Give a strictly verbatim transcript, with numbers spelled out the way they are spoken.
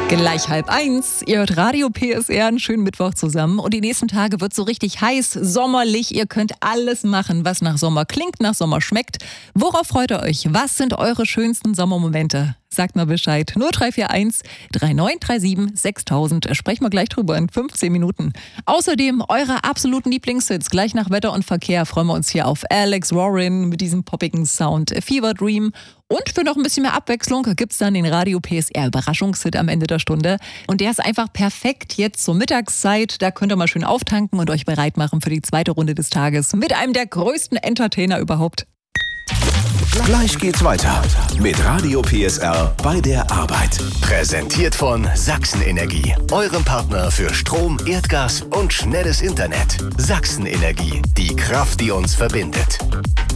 Gleich halb eins. Ihr hört Radio P S R, einen schönen Mittwoch zusammen. Und die nächsten Tage wird so richtig heiß, sommerlich. Ihr könnt alles machen, was nach Sommer klingt, nach Sommer schmeckt. Worauf freut ihr euch? Was sind eure schönsten Sommermomente? Sagt mal Bescheid. null drei vier eins, drei neun drei sieben, sechstausend. Sprechen wir gleich drüber in fünfzehn Minuten. Außerdem eure absoluten Lieblingshits. Gleich nach Wetter und Verkehr freuen wir uns hier auf Alex Warren mit diesem poppigen Sound. Fever Dream. Und für noch ein bisschen mehr Abwechslung gibt es dann den Radio P S R Überraschungshit am Ende der Stunde. Und der ist einfach perfekt jetzt zur Mittagszeit. Da könnt ihr mal schön auftanken und euch bereit machen für die zweite Runde des Tages mit einem der größten Entertainer überhaupt. Gleich geht's weiter mit Radio P S R bei der Arbeit. Präsentiert von Sachsen-Energie, eurem Partner für Strom, Erdgas und schnelles Internet. Sachsen-Energie, die Kraft, die uns verbindet.